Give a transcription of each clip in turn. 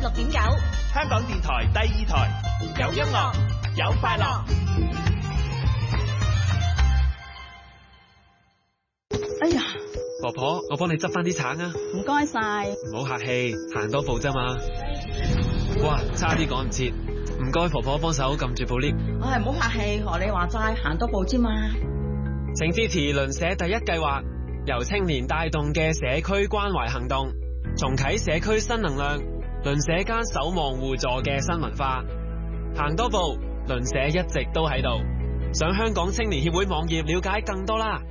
86.9， 香港電台第2台，有音樂，有快樂。 哎呀， 婆婆，我幫你執翻啲橙啊！ 唔該晒。 唔好客氣，行多步啫嘛。哇，差啲趕唔切，唔該婆婆幫手撳住部 lift。 我係唔好客氣，學你話齋，行多步啫嘛。 請支持鄰舍第一計劃，由青年帶動嘅社區關懷行動，重啟社區新能量，鄰舍間守望互助嘅新文化。行多步，鄰舍一直都喺度。上香港青年協會網頁了解更多啦。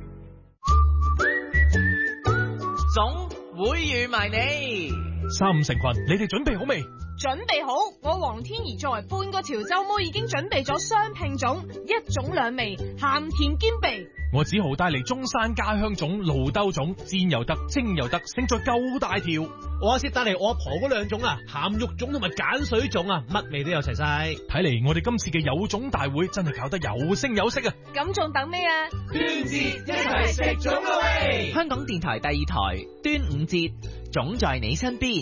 總會預埋你 ，3、5成群，你哋準備好未？ 準備好，我黃天怡作為半個潮州妹已經準備咗雙拼種，一種兩味，鹹甜兼備。 我只好帶嚟中山家鄉種、露兜種，煎又得，蒸又得，勝在夠大條。 我先帶嚟我阿婆嗰兩種啊，鹹肉種同埋鹼水種啊，乜味都有齊晒。 睇嚟我哋今次嘅有種大會真係搞得有聲有色啊！ 咁仲等咩啊？ 端午節一齊食粽啦喂！ 香港電台第2台端午節，粽在你身邊。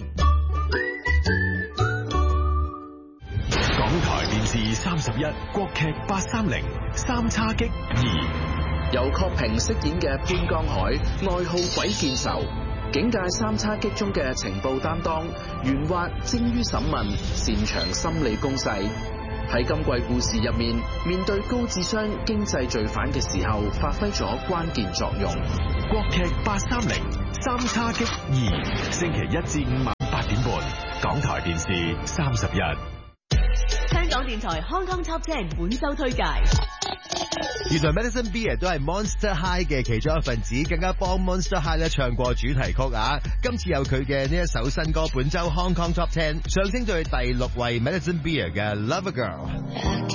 港台電視31國劇830三叉戟2， 由郝平飾演嘅潘江海，愛好鬼見愁，警界三叉戟中嘅情報擔當，圓滑精於審問，擅長心理攻勢。喺今季故事入面，面對高智商經濟罪犯嘅時候，發揮咗關鍵作用。 國劇830三叉戟2，星期1至5晚8點半，港台電視31。 香港電台 Hong Kong Top 10本周推介。 原來 Medicine Beer 都係 Monster High 嘅其中一份子，更加幫 Monster High 咧唱過主題曲啊！今次有佢嘅呢一首新歌，本周 Hong Kong Top 10上升到去第6位 Medicine Beer 嘅 Love a Girl。